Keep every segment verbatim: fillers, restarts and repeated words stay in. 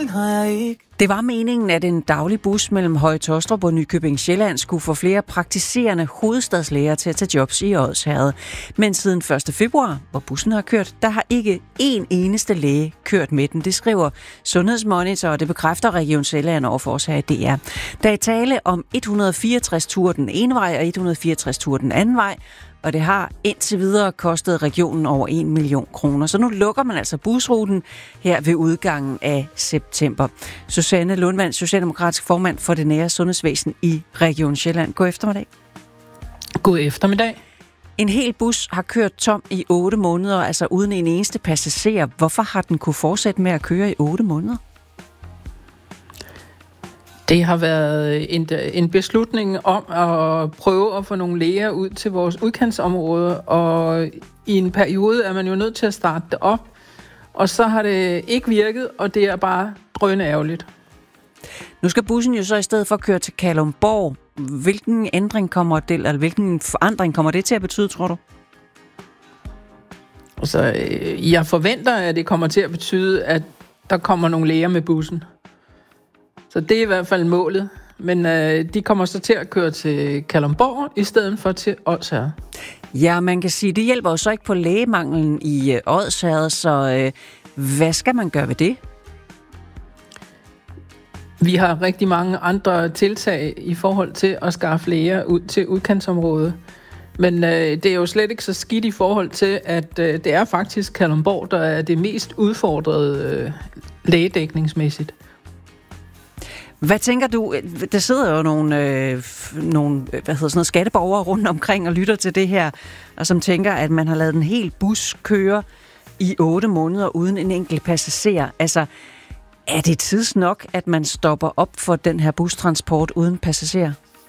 den har jeg ikke. Det var meningen, at en daglig bus mellem Høje Taastrup og Nykøbing Sjælland skulle få flere praktiserende hovedstadslæger til at tage jobs i Odsherred. Men siden første februar, hvor bussen har kørt, der har ikke én eneste læge kørt med den. Det skriver Sundhedsmonitor, og det bekræfter Region Sjælland over for os her i D R. Der er tale om et hundrede og fireogtres ture den ene vej og et hundrede og fireogtres ture den anden vej, og det har indtil videre kostet regionen over en million kroner. Så nu lukker man altså busruten her ved udgangen af september. Susanne Lundvald, socialdemokratisk formand for det nære sundhedsvæsen i Region Sjælland. God eftermiddag. God eftermiddag. En hel bus har kørt tom i otte måneder, altså uden en eneste passager. Hvorfor har den kunne fortsætte med at køre i otte måneder? Det har været en, en beslutning om at prøve at få nogle læger ud til vores udkantsområder, og i en periode er man jo nødt til at starte det op, og så har det ikke virket, og det er bare drønende ærgerligt. Nu skal bussen jo så i stedet for køre til Kalundborg. Hvilken ændring kommer det, eller hvilken forandring kommer det til at betyde, tror du? Altså, jeg forventer, at det kommer til at betyde, at der kommer nogle læger med bussen. Så det er i hvert fald målet. Men øh, de kommer så til at køre til Kalundborg i stedet for til Odsherred. Ja, man kan sige, det hjælper jo så ikke på lægemanglen i øh, Odsherred, så øh, hvad skal man gøre ved det? Vi har rigtig mange andre tiltag i forhold til at skaffe læger ud til udkantsområdet. Men øh, det er jo slet ikke så skidt i forhold til, at øh, det er faktisk Kalundborg, der er det mest udfordrede øh, lægedækningsmæssigt. Hvad tænker du? Der sidder jo nogle, øh, nogle hvad hedder sådan noget, skatteborgere rundt omkring og lytter til det her, og som tænker, at man har lavet en hel bus køre i otte måneder uden en enkelt passager. Altså, er det tids nok, at man stopper op for den her bustransport uden passagerer?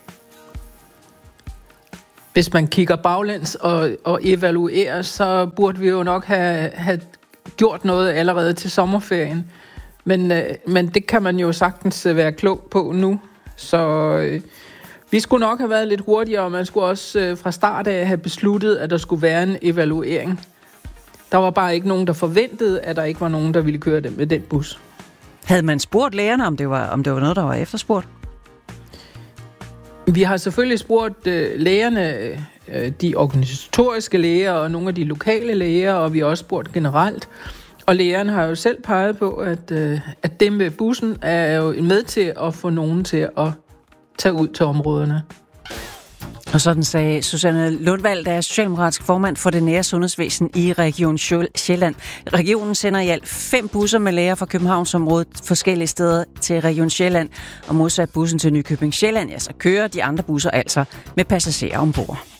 Hvis man kigger baglæns og, og evaluerer, så burde vi jo nok have, have gjort noget allerede til sommerferien. Men, øh, men det kan man jo sagtens være klog på nu. Så øh, vi skulle nok have været lidt hurtigere, og man skulle også øh, fra start af have besluttet, at der skulle være en evaluering. Der var bare ikke nogen, der forventede, at der ikke var nogen, der ville køre det med den bus. Havde man spurgt lægerne, om det var, om det var noget, der var efterspurgt? Vi har selvfølgelig spurgt øh, lægerne, øh, de organisatoriske læger og nogle af de lokale læger, og vi har også spurgt generelt. Og lægerne har jo selv peget på, at, øh, at det med bussen er jo med til at få nogen til at tage ud til områderne. Og sådan sagde Susanne Lundvald, der er socialdemokratisk formand for det nære sundhedsvæsen i Region Sjælland. Regionen sender i alt fem busser med læger fra Københavnsområdet forskellige steder til Region Sjælland. Og modsat bussen til Nykøbing Sjælland, ja, så kører de andre busser altså med passagerer ombord.